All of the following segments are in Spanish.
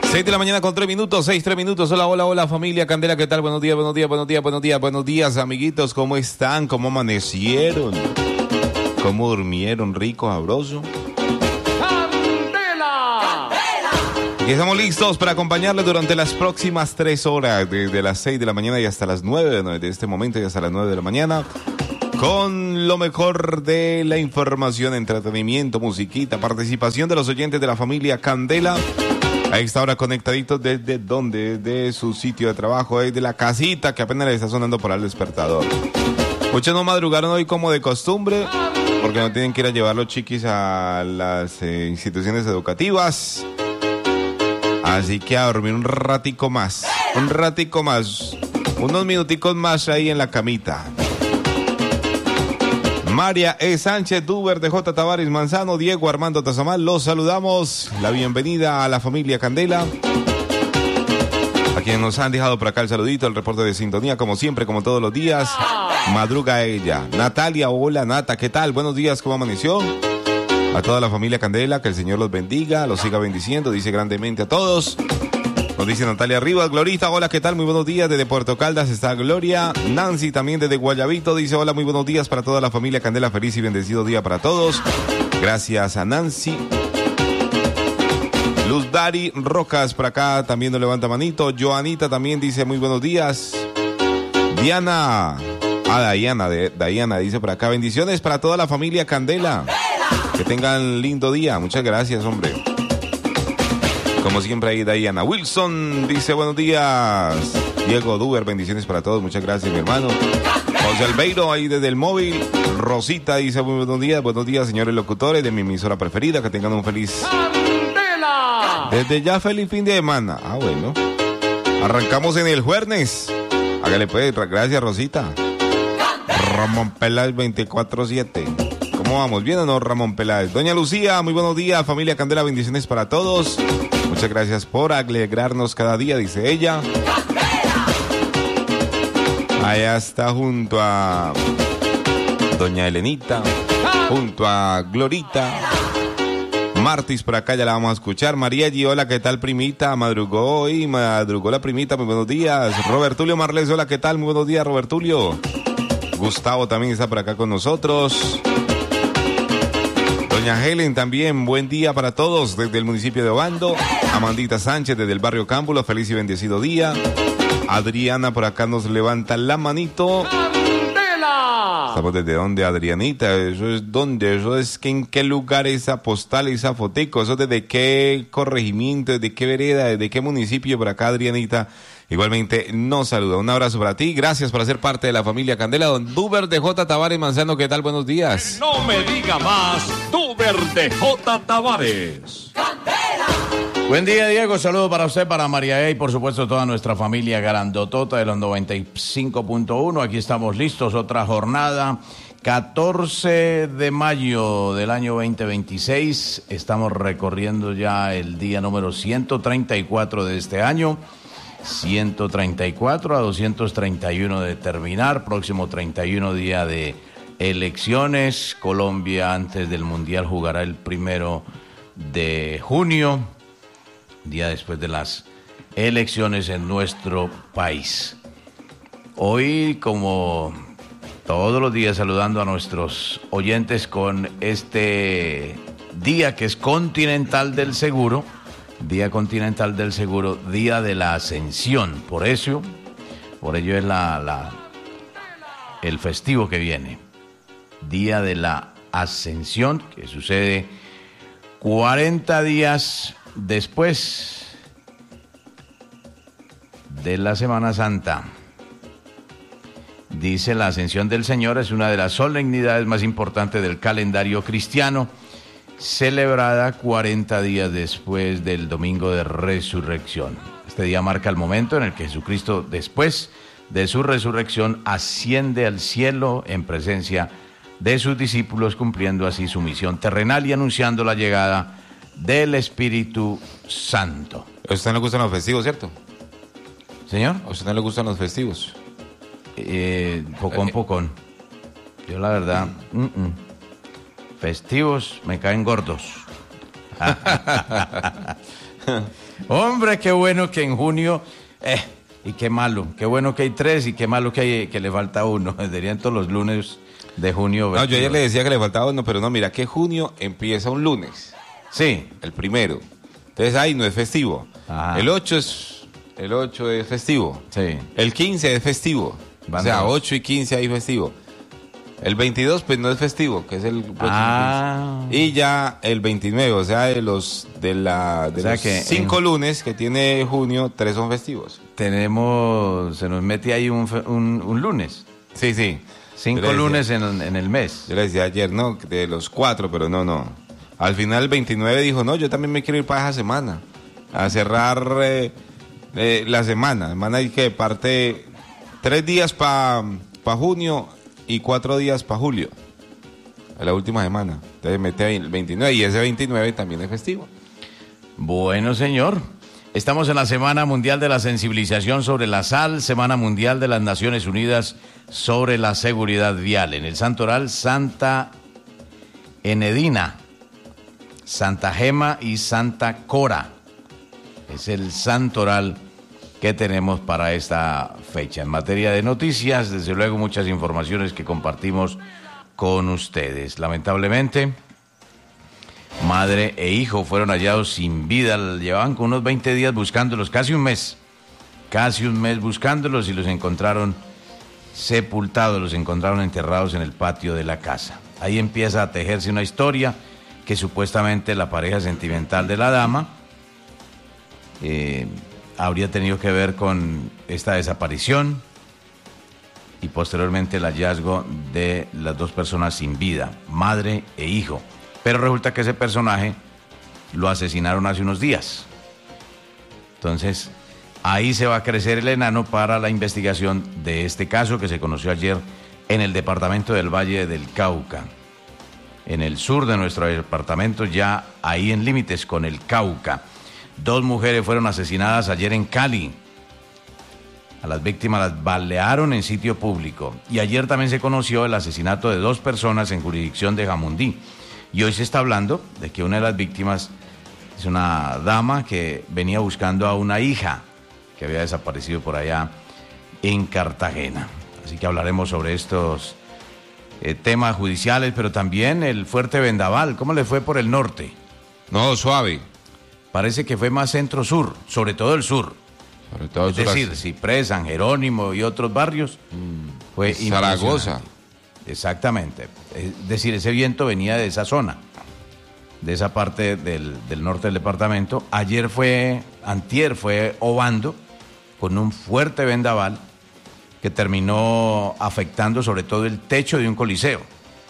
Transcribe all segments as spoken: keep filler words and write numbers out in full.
seis de la mañana con tres minutos, seis, tres minutos. Hola, hola, hola familia Candela, ¿qué tal? Buenos días, buenos días, buenos días, buenos días, buenos días, amiguitos. ¿Cómo están? ¿Cómo amanecieron? ¿Cómo durmieron? ¿Rico, sabroso? ¡Candela! Aquí estamos listos para acompañarles durante las próximas tres horas, desde las seis de la mañana y hasta las nueve, de este momento y hasta las nueve de la mañana, con lo mejor de la información, entretenimiento, musiquita, participación de los oyentes de la familia Candela. A esta hora conectaditos desde donde, desde su sitio de trabajo, desde la casita que apenas le está sonando por el despertador. Muchos no madrugaron hoy como de costumbre, porque no tienen que ir a llevar los chiquis a las eh, instituciones educativas. Así que a dormir un ratico más, un ratico más, unos minuticos más ahí en la camita. María E. Sánchez, Duber, de J. Tavares Manzano, Diego Armando Tazamal, los saludamos. La bienvenida a la familia Candela. A quienes nos han dejado por acá el saludito, el reporte de sintonía, como siempre, como todos los días. Madruga ella. Natalia, hola Nata, ¿qué tal? Buenos días, ¿cómo amaneció? A toda la familia Candela, que el Señor los bendiga, los siga bendiciendo, dice grandemente a todos. Nos dice Natalia Rivas. Glorita, hola, ¿qué tal? Muy buenos días. Desde Puerto Caldas está Gloria. Nancy también desde Guayabito dice hola, muy buenos días para toda la familia Candela. Feliz y bendecido día para todos. Gracias a Nancy. Luz Dari Rocas por acá también nos levanta manito. Joanita también dice muy buenos días. Diana. Ah, Diana, de, Diana dice por acá bendiciones para toda la familia Candela. Que tengan lindo día. Muchas gracias, hombre. Como siempre ahí Diana Wilson dice buenos días. Diego Duber, bendiciones para todos. Muchas gracias, mi hermano. José Albeiro ahí desde el móvil. Rosita dice muy buenos días. Buenos días, señores locutores de mi emisora preferida. Que tengan un feliz... ¡Candela! Desde ya feliz fin de semana. Ah, bueno. Arrancamos en el jueves. Hágale pues, gracias Rosita. Ramón Peláez veinticuatro siete. ¿Cómo vamos? ¿Bien o no, Ramón Peláez? Doña Lucía, muy buenos días. Familia Candela, bendiciones para todos. Muchas gracias por alegrarnos cada día, dice ella. Allá está junto a Doña Elenita, junto a Glorita. Martis por acá, ya la vamos a escuchar. María G, hola, ¿qué tal, primita? Madrugó hoy, madrugó la primita, muy buenos días. Robert Tulio Marles, hola, ¿qué tal? Muy buenos días, Robert Tulio. Gustavo también está por acá con nosotros. Doña Helen también, buen día para todos desde el municipio de Obando. Amandita Sánchez desde el barrio Cámbulo, feliz y bendecido día. Adriana por acá nos levanta la manito. ¡Candela! ¿Estamos desde dónde, Adrianita? ¿Eso es dónde? ¿Eso es que en qué lugar esa postal, esa fotico? ¿Eso desde qué corregimiento, desde qué vereda, desde qué municipio por acá, Adrianita? Igualmente nos saluda. Un abrazo para ti. Gracias por ser parte de la familia Candela. Don Duber de J. Tavares Manzano, ¿qué tal? Buenos días. No me diga más, Duber de J. Tavares. ¡Candela! Buen día, Diego. Saludos para usted, para María E. y por supuesto toda nuestra familia grandotota de los noventa y cinco punto uno. Aquí estamos listos. Otra jornada. catorce de mayo del año veinte veintiséis. Estamos recorriendo ya el día número ciento treinta y cuatro de este año. ciento treinta y cuatro a doscientos treinta y uno de terminar, próximo treinta y uno día de elecciones. Colombia antes del Mundial jugará el primero de junio, día después de las elecciones en nuestro país. Hoy, como todos los días, saludando a nuestros oyentes con este día que es Continental del Seguro. Día Continental del Seguro, Día de la Ascensión. Por eso, por ello es la, la, el festivo que viene. Día de la Ascensión, que sucede cuarenta días después de la Semana Santa. Dice, la Ascensión del Señor es una de las solemnidades más importantes del calendario cristiano, celebrada cuarenta días después del Domingo de Resurrección. Este día marca el momento en el que Jesucristo, después de su resurrección, asciende al cielo en presencia de sus discípulos, cumpliendo así su misión terrenal y anunciando la llegada del Espíritu Santo. ¿A usted no le gustan los festivos, cierto? ¿Señor? ¿A usted no le gustan los festivos? Eh, pocón, pocón. Yo la verdad... Mm -mm. Festivos me caen gordos. Hombre, qué bueno que en junio... Eh, y qué malo, qué bueno que hay tres y qué malo que, hay, que le falta uno. Deberían todos los lunes de junio... No, yo ayer le decía que le faltaba uno, pero no, mira que junio empieza un lunes. Sí. El primero. Entonces ahí no es festivo. Ajá. El ocho es el ocho es festivo. Sí. El quince es festivo. Van o sea, dos. ocho y quince hay festivo. El veintidós pues no es festivo, que es el próximo Ah. quince. Y ya el veintinueve, o sea, de los de la de O sea los que cinco en- lunes que tiene junio, tres son festivos. Tenemos, se nos mete ahí un, fe- un, un lunes. Sí, sí. Cinco Yo le decía- lunes en, en el mes. Yo le decía ayer, no, de los cuatro, pero no, no. Al final el veintinueve dijo, no, yo también me quiero ir para esa semana. A cerrar eh, eh, la semana. Semana hay que parte tres días para pa junio y cuatro días para julio. Es la última semana. Entonces mete el veintinueve y ese veintinueve también es festivo. Bueno, señor. Estamos en la Semana Mundial de la Sensibilización sobre la Sal, Semana Mundial de las Naciones Unidas sobre la Seguridad Vial. En el Santoral, Santa Enedina, Santa Gema y Santa Cora. Es el santoral que tenemos para esta fecha. En materia de noticias, desde luego muchas informaciones que compartimos con ustedes. Lamentablemente, madre e hijo fueron hallados sin vida. Llevaban con unos veinte días buscándolos, casi un mes. Casi un mes buscándolos y los encontraron sepultados, los encontraron enterrados en el patio de la casa. Ahí empieza a tejerse una historia que supuestamente la pareja sentimental de la dama eh, habría tenido que ver con esta desaparición y posteriormente el hallazgo de las dos personas sin vida, madre e hijo. Pero resulta que ese personaje lo asesinaron hace unos días. Entonces, ahí se va a crecer el enano para la investigación de este caso que se conoció ayer en el departamento del Valle del Cauca. En el sur de nuestro departamento, ya ahí en límites con el Cauca. Dos mujeres fueron asesinadas ayer en Cali. A las víctimas las balearon en sitio público. Y ayer también se conoció el asesinato de dos personas en jurisdicción de Jamundí. Y hoy se está hablando de que una de las víctimas es una dama que venía buscando a una hija que había desaparecido por allá en Cartagena. Así que hablaremos sobre estos eh, temas judiciales, pero también el fuerte vendaval. ¿Cómo le fue por el norte? No, suave. Parece que fue más centro-sur, sobre todo el sur. Sobre todo Es sur- decir, Ciprés, San Jerónimo y otros barrios. Fue Zaragoza. impresionante. Exactamente. Es decir, ese viento venía de esa zona, de esa parte del, del norte del departamento. Ayer fue, antier fue Obando, con un fuerte vendaval que terminó afectando sobre todo el techo de un coliseo.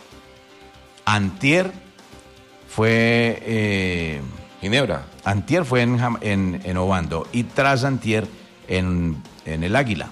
Antier fue... Eh, Ginebra. Antier fue en, Jam- en, en Obando y tras Antier en, en el Águila.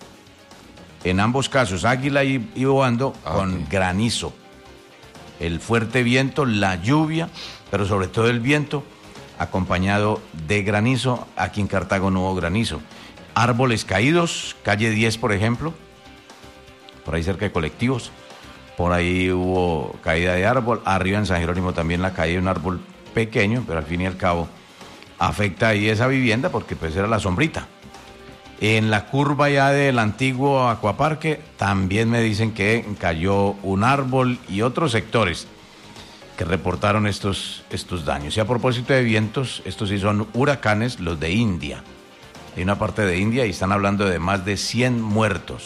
En ambos casos, Águila y, y Obando, Ah, con ok. granizo. El fuerte viento, la lluvia, pero sobre todo el viento, acompañado de granizo. Aquí en Cartago no hubo granizo. Árboles caídos, calle diez, por ejemplo, por ahí cerca de colectivos. Por ahí hubo caída de árbol. Arriba en San Jerónimo también la caída de un árbol pequeño, pero al fin y al cabo afecta ahí esa vivienda porque pues era la sombrita. En la curva ya del antiguo Acuaparque también me dicen que cayó un árbol y otros sectores que reportaron estos, estos daños. Y a propósito de vientos, estos sí son huracanes, los de India. Hay una parte de India y están hablando de más de cien muertos.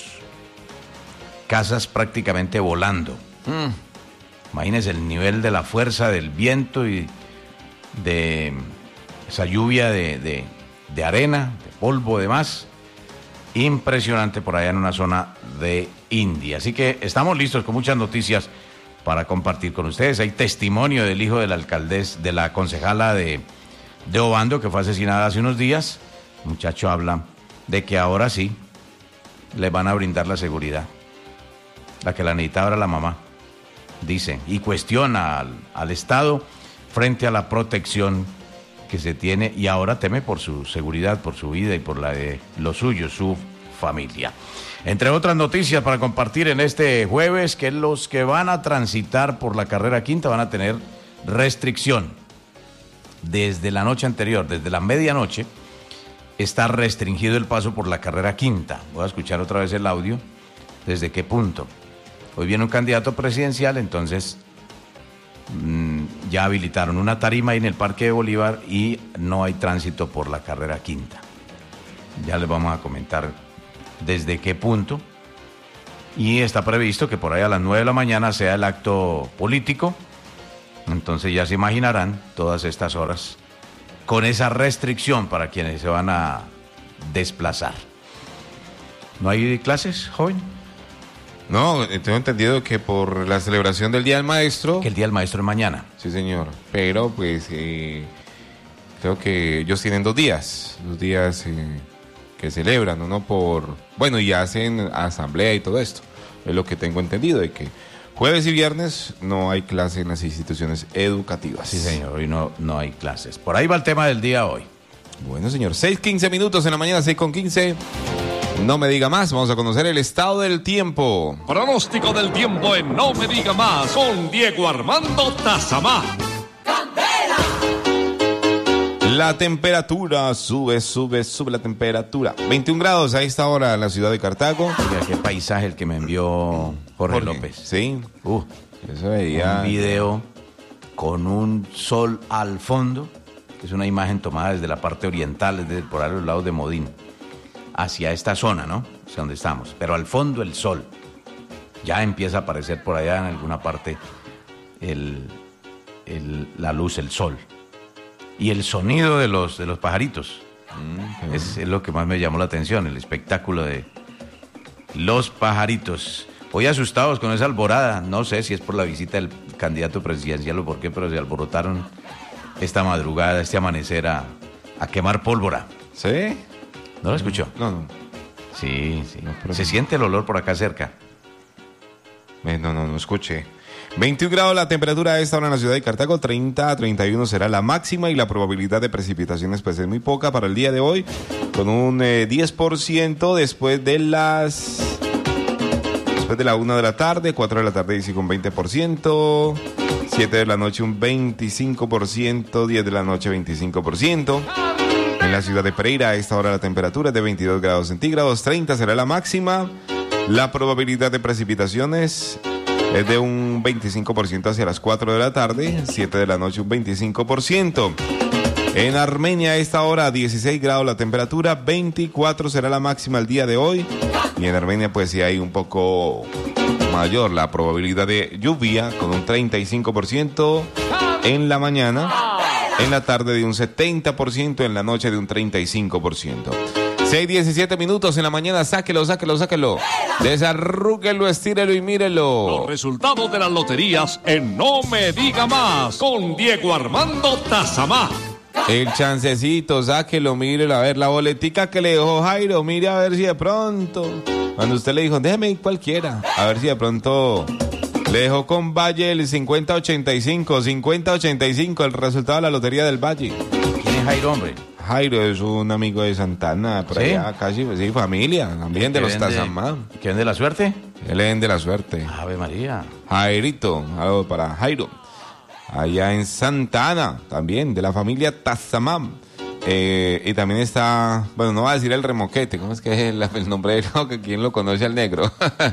Casas prácticamente volando. Mm. Imagínense el nivel de la fuerza del viento y de esa lluvia de, de, de arena, de polvo, demás. Impresionante por allá en una zona de India. Así que estamos listos con muchas noticias para compartir con ustedes. Hay testimonio del hijo de la alcaldesa, de la concejala de, de Obando, que fue asesinada hace unos días. El muchacho habla de que ahora sí le van a brindar la seguridad. La que la necesitaba era la mamá, dice, y cuestiona al, al Estado frente a la protección que se tiene y ahora teme por su seguridad, por su vida y por la de los suyos, su familia. Entre otras noticias para compartir en este jueves, que los que van a transitar por la carrera quinta van a tener restricción. desde la noche anterior, desde la medianoche, está restringido el paso por la carrera quinta. Voy a escuchar otra vez el audio. ¿Desde qué punto? Hoy viene un candidato presidencial, entonces mmm, ya habilitaron una tarima ahí en el Parque de Bolívar y no hay tránsito por la carrera quinta. Ya les vamos a comentar desde qué punto. Y está previsto que por ahí a las nueve de la mañana sea el acto político. Entonces ya se imaginarán todas estas horas con esa restricción para quienes se van a desplazar. ¿No hay clases, joven? No, tengo entendido que por la celebración del Día del Maestro... Que el Día del Maestro es mañana. Sí, señor. Pero, pues, eh, creo que ellos tienen dos días. Dos días eh, que celebran, ¿no? Por... Bueno, y hacen asamblea y todo esto. Es lo que tengo entendido, de que jueves y viernes no hay clase en las instituciones educativas. Sí, señor. Hoy no, no hay clases. Por ahí va el tema del día hoy. Bueno, señor. seis quince minutos en la mañana, seis con quince. No me diga más, vamos a conocer el estado del tiempo. Pronóstico del tiempo en No Me Diga Más con Diego Armando Tazamá. La temperatura sube, sube, sube la temperatura. veintiún grados a esta hora en la ciudad de Cartago. Oiga, qué paisaje el que me envió Jorge, Jorge López. Sí. Uh, eso veía. Un video con un sol al fondo. Es una imagen tomada desde la parte oriental, desde por ahí los lados de Modín, hacia esta zona, ¿no? Hacia donde estamos. Pero al fondo el sol. Ya empieza a aparecer por allá en alguna parte el, el, la luz, el sol. Y el sonido de los, de los pajaritos. Mm, es, es lo que más me llamó la atención, el espectáculo de los pajaritos. Hoy asustados con esa alborada. No sé si es por la visita del candidato presidencial o por qué, pero se alborotaron esta madrugada, este amanecer a, a quemar pólvora. ¿Sí? ¿No lo escuchó? No, no. Sí, sí. No, pero... Se siente el olor por acá cerca. No, no, no escuché. veintiún grados la temperatura a esta hora en la ciudad de Cartago, treinta a treinta y uno será la máxima y la probabilidad de precipitaciones pues es muy poca para el día de hoy, con un eh, diez por ciento después de las... Después de la una de la tarde, cuatro de la tarde dice con veinte por ciento, siete de la noche un veinticinco por ciento, diez de la noche veinticinco por ciento. En la ciudad de Pereira a esta hora la temperatura es de veintidós grados centígrados, treinta será la máxima. La probabilidad de precipitaciones es de un veinticinco por ciento hacia las cuatro de la tarde, siete de la noche un veinticinco por ciento. En Armenia a esta hora dieciséis grados la temperatura, veinticuatro será la máxima el día de hoy. Y en Armenia pues sí hay un poco mayor la probabilidad de lluvia con un treinta y cinco por ciento en la mañana. En la tarde de un setenta por ciento, en la noche de un treinta y cinco por ciento. seis diecisiete minutos en la mañana, sáquelo, sáquelo, sáquelo. Desarrúquelo, estírelo y mírelo. Los resultados de las loterías en No Me Diga Más con Diego Armando Tazamá. El chancecito, sáquelo, mírelo, a ver, la boletica que le dejó Jairo, mire a ver si de pronto, cuando usted le dijo, déjeme ir cualquiera, a ver si de pronto... Le dejó con Valle el cincuenta ochenta y cinco, cincuenta ochenta y cinco, el resultado de la Lotería del Valle. ¿Quién es Jairo, hombre? Jairo es un amigo de Santana, por ¿Sí? allá, casi, sí, familia, también de los Tazamá. ¿Qué vende la suerte? Él vende la suerte. Ave María. Jairito, algo para Jairo. Allá en Santana, también, de la familia Tazamá. Eh, y también está, bueno, no va a decir el remoquete, ¿cómo es que es el, el nombre de él? Que ¿quién lo conoce al negro?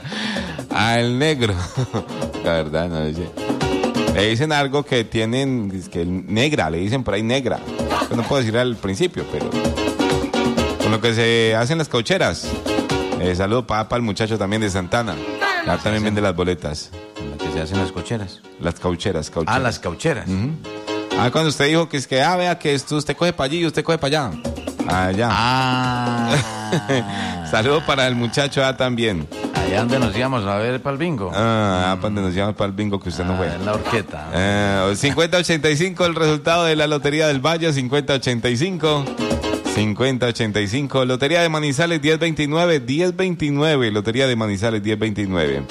Al negro. La verdad, no dice. Le dicen algo que tienen, que negra, le dicen por ahí negra. Yo no puedo decir al principio, pero con lo que se hacen las caucheras. Eh, saludo para pa el muchacho también de Santana. Ya también vende las boletas. ¿Con la que se hacen las cocheras? Las caucheras, caucheras. Ah, las caucheras. Uh-huh. Ah, cuando usted dijo que es que, ah, vea que esto, usted coge para allí y usted coge para allá. Allá. Ah. Saludo para el muchacho A también. Allá donde nos íbamos a ver para el bingo. Ah, para donde nos íbamos para el bingo que usted ah, no fue. En la horqueta. Eh, cincuenta ochenta y cinco el resultado de la Lotería del Valle, cincuenta ochenta y cinco. cincuenta ochenta y cinco. Lotería de Manizales diez veintinueve, diez veintinueve. Lotería de Manizales diez veintinueve.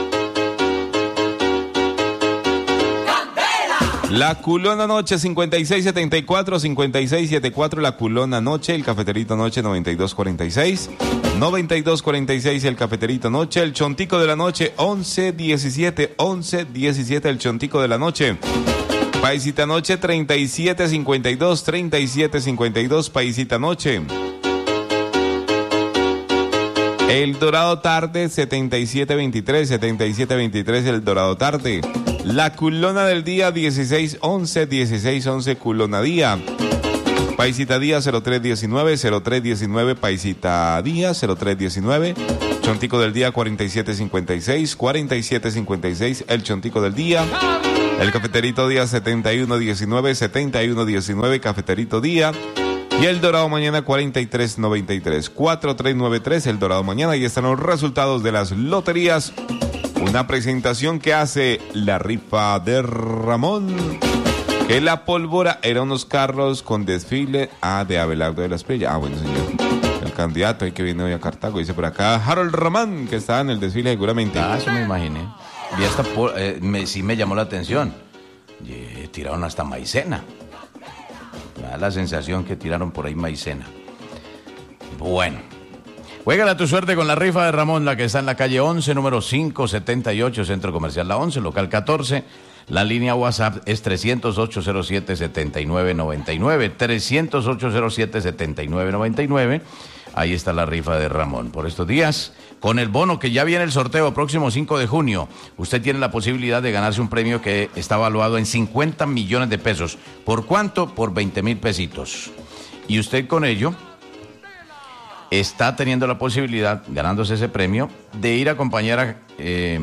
La Culona Noche cincuenta y seis setenta y cuatro, cincuenta y seis setenta y cuatro, la Culona Noche, el Cafeterito Noche noventa y dos cuarenta y seis, noventa y dos cuarenta y seis el Cafeterito Noche, el Chontico de la Noche once diecisiete, once diecisiete el Chontico de la Noche. Paisita Noche treinta y siete cincuenta y dos, treinta y siete cincuenta y dos, Paisita Noche. El Dorado Tarde setenta y siete veintitrés, setenta y siete veintitrés El Dorado Tarde. La Culona del Día dieciséis once, dieciséis once Culona Día. Paisita Día cero tres diecinueve, cero tres diecinueve Paisita Día cero tres diecinueve. Chontico del Día cuarenta y siete cincuenta y seis, cuarenta y siete cincuenta y seis El Chontico del Día. El Cafeterito Día setenta y uno diecinueve, setenta y uno diecinueve Cafeterito Día. Y el Dorado Mañana cuarenta y tres noventa y tres, cuarenta y tres noventa y tres El Dorado Mañana. Y están los resultados de las loterías. Una presentación que hace la rifa de Ramón. Que la pólvora era unos carros con desfile. Ah, de Abelardo de las Playas. Ah, bueno, señor. El candidato ahí que viene hoy a Cartago. Dice por acá Harold Ramón, que está en el desfile seguramente. Ah, eso me imaginé. Y esta eh, me, sí me llamó la atención. Y tiraron hasta maicena. Me da la sensación que tiraron por ahí maicena. Bueno. Juégale a tu suerte con la rifa de Ramón, la que está en la calle once, número quinientos setenta y ocho, Centro Comercial La once, local catorce. La línea WhatsApp es trescientos ocho cero siete setenta y nueve noventa y nueve. trescientos ocho cero siete setenta y nueve noventa y nueve. Ahí está la rifa de Ramón. Por estos días, con el bono que ya viene el sorteo próximo cinco de junio, usted tiene la posibilidad de ganarse un premio que está valuado en cincuenta millones de pesos. ¿Por cuánto? Por veinte mil pesitos. Y usted con ello está teniendo la posibilidad, ganándose ese premio, de ir a acompañar a eh,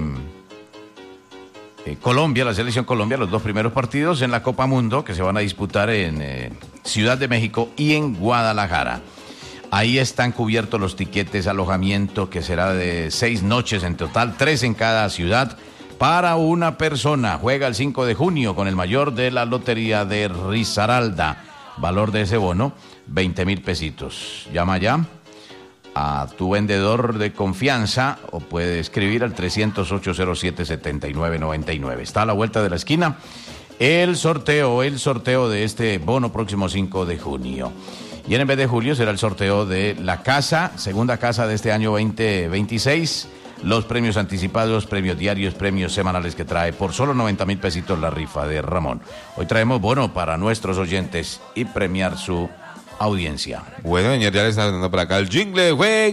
eh, Colombia, la selección Colombia, los dos primeros partidos en la Copa Mundo que se van a disputar en eh, Ciudad de México y en Guadalajara. Ahí están cubiertos los tiquetes, alojamiento, que será de seis noches en total, tres en cada ciudad, para una persona. Juega el cinco de junio con el mayor de la lotería de Risaralda. Valor de ese bono, veinte mil pesitos. Llama ya a tu vendedor de confianza o puede escribir al trescientos ocho cero siete setenta y nueve noventa y nueve. Está a la vuelta de la esquina el sorteo, el sorteo de este bono próximo cinco de junio. Y en el mes de julio será el sorteo de la casa, segunda casa de este año veinte veintiséis. Los premios anticipados, premios diarios, premios semanales que trae por solo noventa mil pesitos la rifa de Ramón. Hoy traemos bono para nuestros oyentes y premiar su audiencia. Bueno, señor, ya le está dando por acá el jingle, güey.